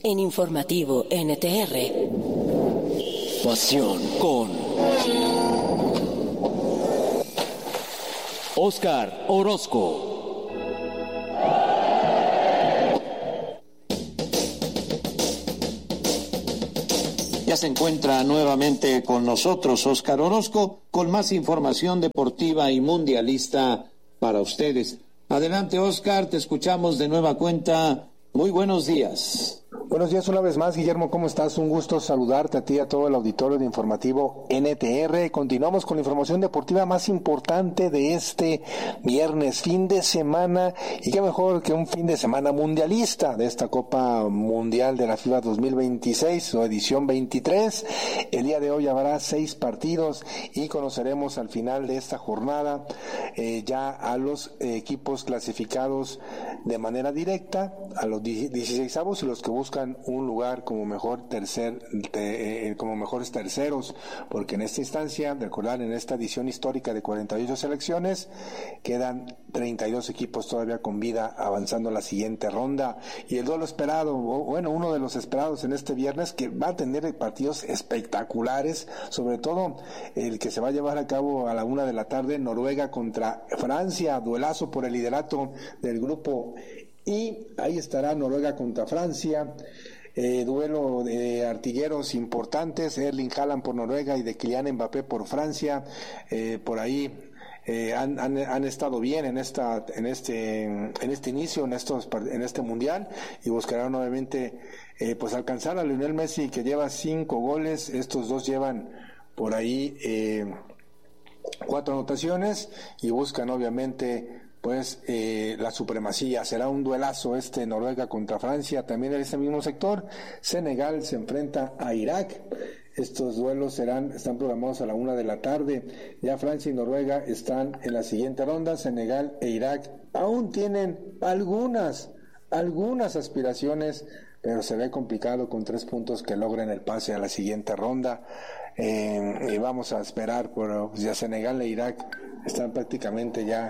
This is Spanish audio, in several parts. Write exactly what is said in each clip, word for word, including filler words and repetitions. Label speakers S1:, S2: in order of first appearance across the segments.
S1: en Informativo N T R.
S2: Pasión con Óscar Orozco.
S3: Ya se encuentra nuevamente con nosotros Óscar Orozco con más información deportiva y mundialista para ustedes. Adelante, Óscar, te escuchamos de nueva cuenta. Muy buenos días.
S4: Buenos días una vez más, Guillermo, ¿cómo estás? Un gusto saludarte a ti y a todo el auditorio de Informativo N T R. Continuamos con la información deportiva más importante de este viernes, fin de semana, y qué mejor que un fin de semana mundialista de esta Copa Mundial de la FIFA dos mil veintiséis, su edición veintitrés. El día de hoy habrá seis partidos y conoceremos al final de esta jornada eh, ya a los eh, equipos clasificados de manera directa, a los dieciseisavos y los que buscan un lugar como mejor tercer de, eh, como mejores terceros, porque en esta instancia, recordar, en esta edición histórica de cuarenta y ocho selecciones quedan treinta y dos equipos todavía con vida avanzando a la siguiente ronda. Y el duelo esperado, bueno, uno de los esperados en este viernes, que va a tener partidos espectaculares, sobre todo el que se va a llevar a cabo a la una de la tarde, Noruega contra Francia, duelazo por el liderato del grupo. Y ahí estará Noruega contra Francia, eh, duelo de artilleros importantes, Erling Haaland por Noruega y de Kylian Mbappé por Francia. Eh, por ahí eh, han, han, han estado bien en esta, en este, en este inicio, en estos, en este mundial, y buscarán nuevamente eh, pues alcanzar a Lionel Messi, que lleva cinco goles. Estos dos llevan por ahí eh, cuatro anotaciones y buscan obviamente pues eh, la supremacía. Será un duelazo este Noruega contra Francia. También en ese mismo sector, Senegal se enfrenta a Irak. Estos duelos serán, están programados a la una de la tarde. Ya Francia y Noruega están en la siguiente ronda. Senegal e Irak aún tienen algunas, algunas aspiraciones, pero se ve complicado con tres puntos que logren el pase a la siguiente ronda. Eh, y vamos a esperar por ya Senegal e Irak están prácticamente ya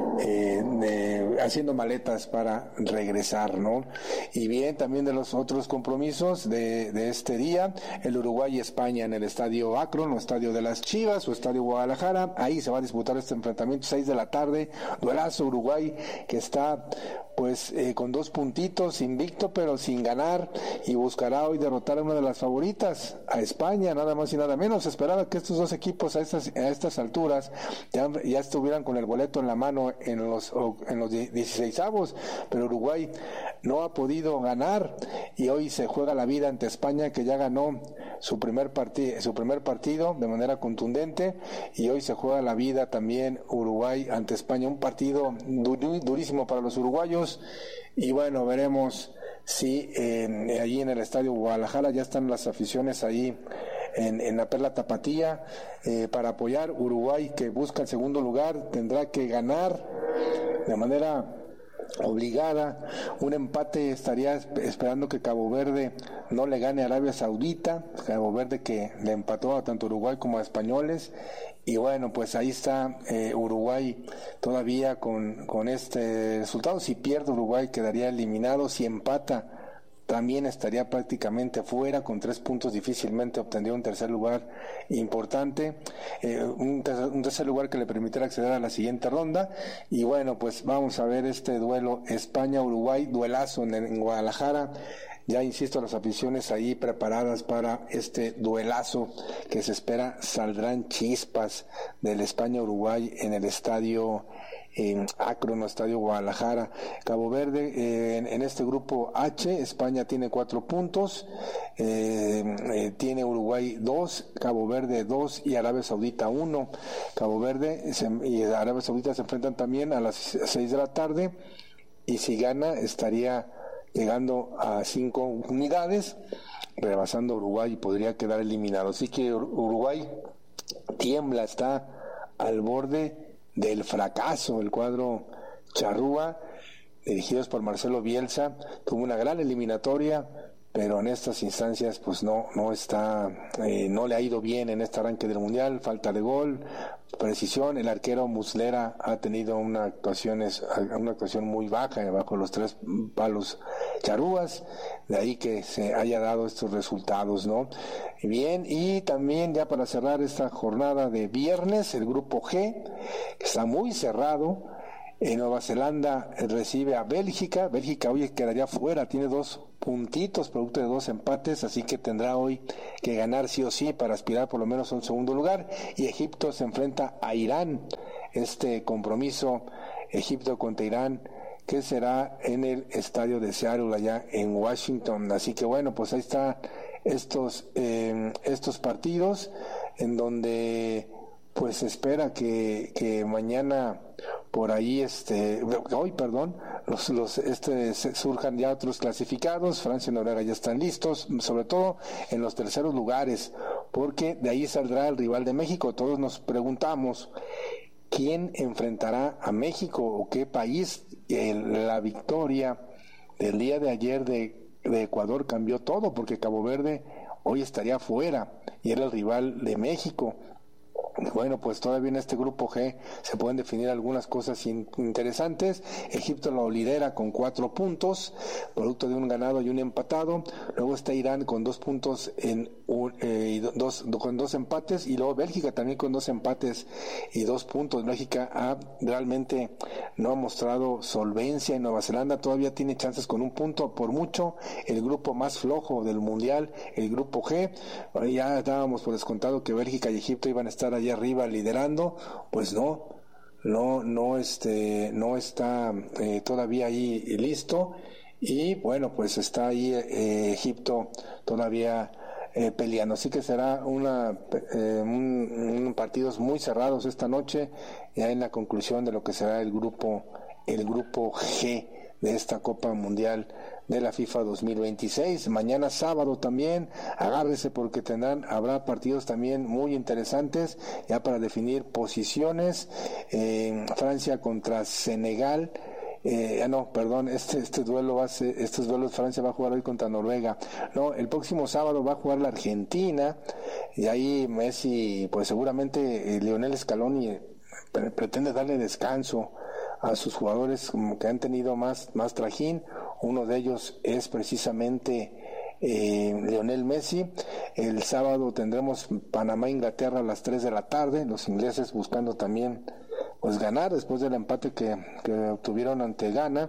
S4: eh, de, haciendo maletas para regresar, ¿no? Y bien, también de los otros compromisos de, de este día, el Uruguay y España en el Estadio Akron, o Estadio de las Chivas, o Estadio Guadalajara. Ahí se va a disputar este enfrentamiento, seis de la tarde, duelazo. Uruguay, que está pues eh, con dos puntitos, invicto pero sin ganar, y buscará hoy derrotar a una de las favoritas, a España, nada más y nada menos. Esperaba que estos dos equipos a estas a estas alturas ya, ya estuvieran con el boleto en la mano en los en los dieciseisavos, pero Uruguay no ha podido ganar y hoy se juega la vida ante España, que ya ganó su primer partido su primer partido de manera contundente, y hoy se juega la vida también Uruguay ante España, un partido dur, durísimo para los uruguayos. Y bueno, veremos si eh, allí en el Estadio Guadalajara ya están las aficiones ahí en, en la Perla Tapatía eh, para apoyar. Uruguay, que busca el segundo lugar, tendrá que ganar de manera obligada. Un empate estaría esperando que Cabo Verde no le gane a Arabia Saudita. Cabo Verde, que le empató a tanto Uruguay como a españoles. Y bueno, pues ahí está eh, Uruguay todavía con, con este resultado. Si pierde Uruguay quedaría eliminado. Si empata también estaría prácticamente fuera, con tres puntos difícilmente obtendría un tercer lugar importante, eh, un, tercer, un tercer lugar que le permitiera acceder a la siguiente ronda. Y bueno, pues vamos a ver este duelo España-Uruguay, duelazo en, en Guadalajara. Ya insisto, las aficiones ahí preparadas para este duelazo que se espera. Saldrán chispas del España-Uruguay en el estadio en Akron, o Estadio Guadalajara. Cabo Verde eh, en, en este grupo H, España tiene cuatro puntos, eh, eh, tiene Uruguay dos, Cabo Verde dos y Arabia Saudita uno. Cabo Verde se, y Arabia Saudita se enfrentan también a las seis de la tarde, y si gana estaría llegando a cinco unidades, rebasando a Uruguay, y podría quedar eliminado. Así que Uruguay tiembla, está al borde del fracaso. El cuadro charrúa, dirigidos por Marcelo Bielsa, tuvo una gran eliminatoria, pero en estas instancias pues no no está eh, no le ha ido bien en este arranque del mundial. Falta de gol, precisión. El arquero Muslera ha tenido una actuación una actuación muy baja, bajo los tres palos charrúas, de ahí que se haya dado estos resultados, ¿no? Bien, y también ya para cerrar esta jornada de viernes, el grupo G, que está muy cerrado. En Nueva Zelanda recibe a Bélgica. Bélgica hoy quedaría fuera, tiene dos puntitos, producto de dos empates, así que tendrá hoy que ganar sí o sí para aspirar por lo menos a un segundo lugar. Y Egipto se enfrenta a Irán. Este compromiso, Egipto contra Irán, que será en el estadio de Seattle, allá en Washington. Así que bueno, pues ahí está estos, eh, estos partidos en donde pues se espera que, que mañana por ahí, este, hoy, perdón, los, los, este, surjan ya otros clasificados. Francia y Noruega ya están listos, sobre todo en los terceros lugares, porque de ahí saldrá el rival de México. Todos nos preguntamos, ¿quién enfrentará a México o qué país? El, la victoria del día de ayer de, de Ecuador cambió todo, porque Cabo Verde hoy estaría fuera y era el rival de México. Bueno, pues todavía en este grupo G se pueden definir algunas cosas interesantes. Egipto lo lidera con cuatro puntos, producto de un ganado y un empatado. Luego está Irán con dos puntos en un, eh, dos, con dos empates, y luego Bélgica también con dos empates y dos puntos. Bélgica ha realmente no ha mostrado solvencia. En Nueva Zelanda todavía tiene chances con un punto por mucho. El grupo más flojo del mundial, el grupo G, ya dábamos por descontado que Bélgica y Egipto iban a estar ahí arriba liderando. Pues no, no, no, este, no está eh, todavía ahí listo, y bueno, pues está ahí eh, Egipto todavía eh, peleando, así que será una, eh, un, un partidos muy cerrados esta noche, ya en la conclusión de lo que será el grupo, el grupo G de esta Copa Mundial de la FIFA dos mil veintiséis. Mañana sábado también, agárrese porque tendrán, habrá partidos también muy interesantes ya para definir posiciones. eh, Francia contra Senegal. Eh, ah, no, perdón, este este duelo va a ser, estos duelos Francia va a jugar hoy contra Noruega. No, el próximo sábado va a jugar la Argentina, y ahí Messi, pues seguramente eh, Lionel Scaloni eh, pretende darle descanso a sus jugadores como que han tenido más, más trajín. Uno de ellos es precisamente eh, Lionel Messi. El sábado tendremos Panamá-Inglaterra a las tres de la tarde, los ingleses buscando también pues ganar después del empate que, que obtuvieron ante Ghana.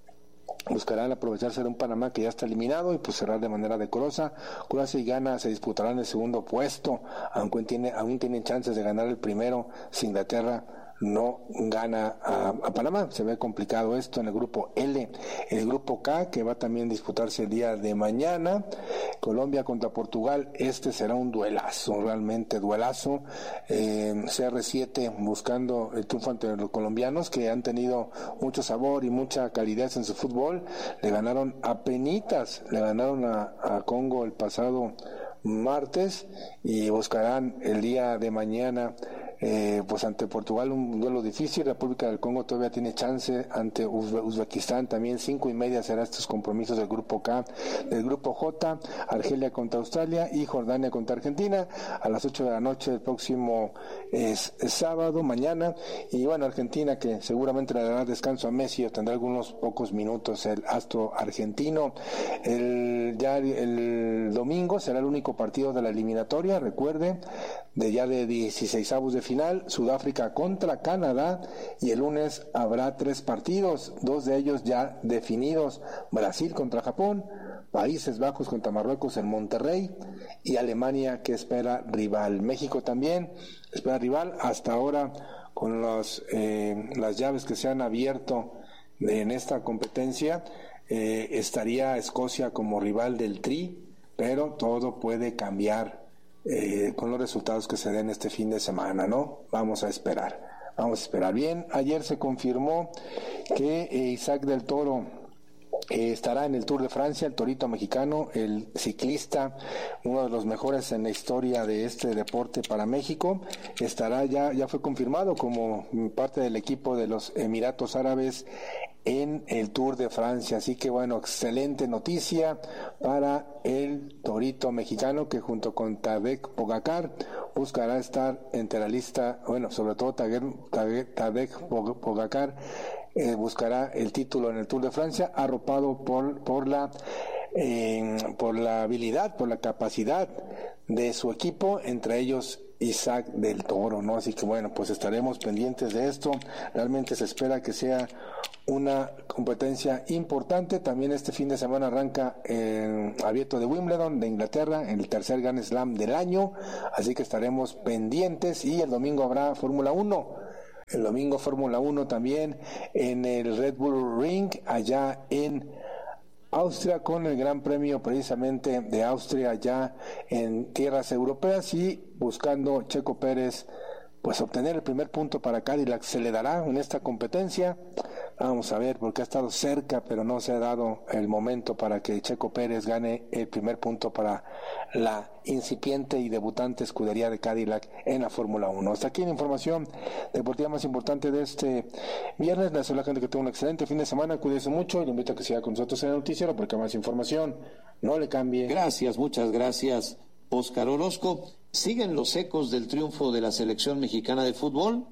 S4: Buscarán aprovecharse de un Panamá que ya está eliminado y pues cerrar de manera decorosa. Croacia y Ghana se disputarán el segundo puesto, aunque tiene, aún tienen chances de ganar el primero si Inglaterra no gana a, a Panamá. Se ve complicado esto en el grupo L. El grupo K, que va también a disputarse el día de mañana, Colombia contra Portugal. Este será un duelazo, realmente duelazo. eh, C R siete buscando el triunfo ante los colombianos, que han tenido mucho sabor y mucha calidez en su fútbol. Le ganaron a penitas, le ganaron a, a Congo el pasado martes, y buscarán el día de mañana Eh, pues ante Portugal un duelo difícil. República del Congo todavía tiene chance ante Uzbe- Uzbekistán, también cinco y media serán estos compromisos del grupo K. Del grupo J, Argelia contra Australia y Jordania contra Argentina a las ocho de la noche del próximo es, es sábado, mañana. Y bueno, Argentina, que seguramente le dará descanso a Messi o tendrá algunos pocos minutos el astro argentino. El, ya el, el domingo será el único partido de la eliminatoria, recuerde, de ya de dieciseisavos de final, Sudáfrica contra Canadá, y el lunes habrá tres partidos, dos de ellos ya definidos: Brasil contra Japón, Países Bajos contra Marruecos en Monterrey, y Alemania, que espera rival. México también espera rival. Hasta ahora, con los, eh, las llaves que se han abierto de, en esta competencia, eh, estaría Escocia como rival del Tri, pero todo puede cambiar Eh, con los resultados que se den este fin de semana, ¿no? Vamos a esperar, vamos a esperar. Bien, ayer se confirmó que eh, Isaac del Toro eh, estará en el Tour de Francia, el torito mexicano, el ciclista, uno de los mejores en la historia de este deporte para México. Estará ya, ya fue confirmado como parte del equipo de los Emiratos Árabes en el Tour de Francia. Así que bueno, excelente noticia para el torito mexicano, que junto con Tadej Pogacar buscará estar entre la lista, bueno, sobre todo Tadej, Tadej, Tadej Pogacar, eh, buscará el título en el Tour de Francia, arropado por, por la eh, por la habilidad, por la capacidad de su equipo, entre ellos Isaac del Toro, ¿no? Así que bueno, pues estaremos pendientes de esto. Realmente se espera que sea una competencia importante. También este fin de semana arranca el Abierto de Wimbledon de Inglaterra, el tercer Grand Slam del año, así que estaremos pendientes. Y el domingo habrá Fórmula uno. El domingo Fórmula uno también en el Red Bull Ring, allá en Austria, con el Gran Premio precisamente de Austria ya en tierras europeas, y buscando Checo Pérez pues obtener el primer punto para Cadillac. Se le dará en esta competencia, vamos a ver, porque ha estado cerca, pero no se ha dado el momento para que Checo Pérez gane el primer punto para la incipiente y debutante escudería de Cadillac en la Fórmula uno. Hasta aquí la información deportiva más importante de este viernes. Les deseo a la gente que tenga un excelente fin de semana, cuídese mucho y le invito a que siga con nosotros en el noticiero porque más información, no le cambie.
S3: Gracias, muchas gracias, Óscar Orozco. Siguen los ecos del triunfo de la selección mexicana de fútbol.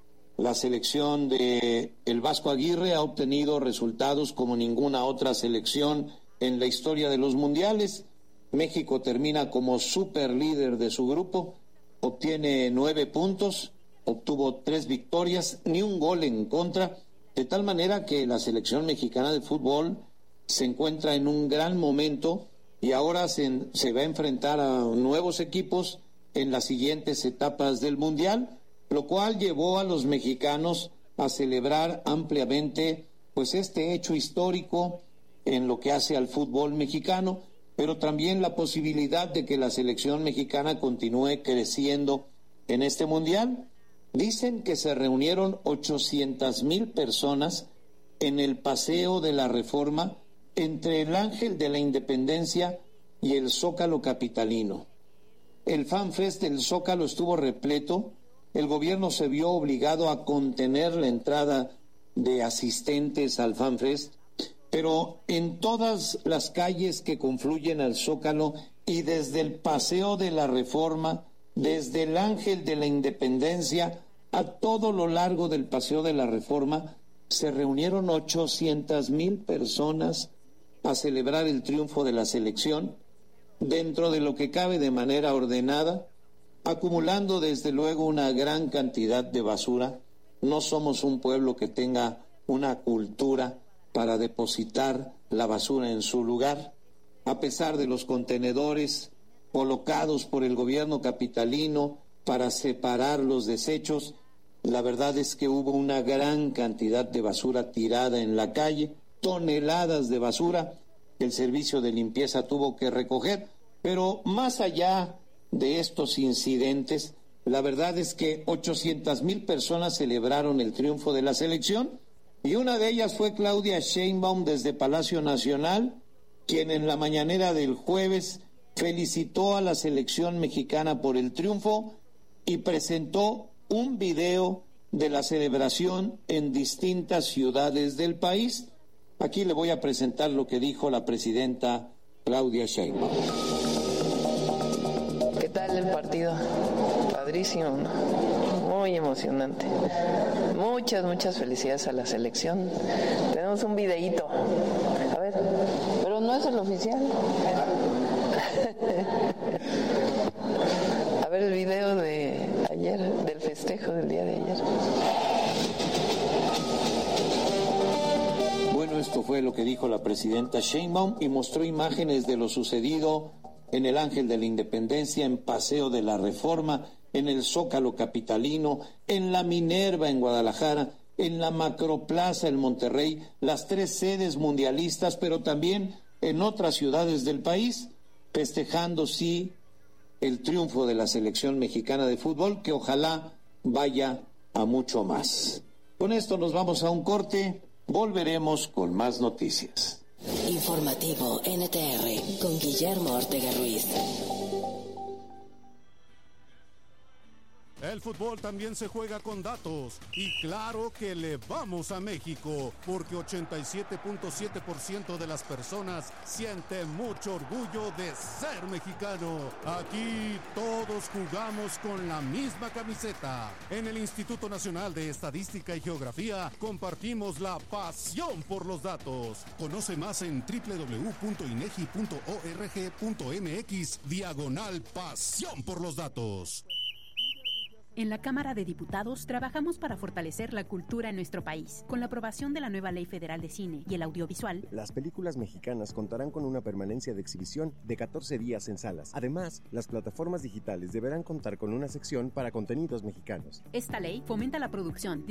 S3: La selección de el Vasco Aguirre ha obtenido resultados como ninguna otra selección en la historia de los mundiales. México termina como super líder de su grupo, obtiene nueve puntos, obtuvo tres victorias, ni un gol en contra, de tal manera que la selección mexicana de fútbol se encuentra en un gran momento y ahora se, se va a enfrentar a nuevos equipos en las siguientes etapas del Mundial, lo cual llevó a los mexicanos a celebrar ampliamente pues este hecho histórico en lo que hace al fútbol mexicano, pero también la posibilidad de que la selección mexicana continúe creciendo en este Mundial. Dicen que se reunieron ochocientas mil personas en el Paseo de la Reforma entre el Ángel de la Independencia y el Zócalo capitalino. El FanFest del Zócalo estuvo repleto. El gobierno se vio obligado a contener la entrada de asistentes al FanFest, pero en todas las calles que confluyen al Zócalo y desde el Paseo de la Reforma, desde el Ángel de la Independencia a todo lo largo del Paseo de la Reforma, se reunieron ochocientas mil personas a celebrar el triunfo de la selección, dentro de lo que cabe de manera ordenada, acumulando desde luego una gran cantidad de basura. No somos un pueblo que tenga una cultura para depositar la basura en su lugar, a pesar de los contenedores colocados por el gobierno capitalino para separar los desechos. La verdad es que hubo una gran cantidad de basura tirada en la calle, toneladas de basura que el servicio de limpieza tuvo que recoger. Pero más allá de estos incidentes, la verdad es que ochocientas mil personas celebraron el triunfo de la selección, y una de ellas fue Claudia Sheinbaum desde Palacio Nacional, quien en la mañanera del jueves felicitó a la selección mexicana por el triunfo y presentó un video de la celebración en distintas ciudades del país. Aquí le voy a presentar lo que dijo la presidenta Claudia Sheinbaum.
S5: ¿Qué tal el partido? Padrísimo, ¿no? Muy emocionante. Muchas, muchas felicidades a la selección. Tenemos un videíto. A ver, pero no es el oficial. A ver el video de ayer, del festejo del día de ayer.
S3: Bueno, esto fue lo que dijo la presidenta Sheinbaum y mostró imágenes de lo sucedido en el Ángel de la Independencia, en Paseo de la Reforma, en el Zócalo capitalino, en la Minerva en Guadalajara, en la Macroplaza en Monterrey, las tres sedes mundialistas, pero también en otras ciudades del país, festejando sí el triunfo de la selección mexicana de fútbol, que ojalá vaya a mucho más. Con esto nos vamos a un corte, volveremos con más noticias.
S1: Informativo N T R con Guillermo Ortega Ruiz.
S6: El fútbol también se juega con datos. Y claro que le vamos a México, porque ochenta y siete punto siete por ciento de las personas siente mucho orgullo de ser mexicano. Aquí todos jugamos con la misma camiseta. En el Instituto Nacional de Estadística y Geografía compartimos la pasión por los datos. Conoce más en doble u doble u doble u punto inegi punto org punto mx diagonal pasión por los datos.
S7: En la Cámara de Diputados trabajamos para fortalecer la cultura en nuestro país. Con la aprobación de la nueva Ley Federal de Cine y el Audiovisual,
S8: las películas mexicanas contarán con una permanencia de exhibición de catorce días en salas. Además, las plataformas digitales deberán contar con una sección para contenidos mexicanos.
S7: Esta ley fomenta la producción,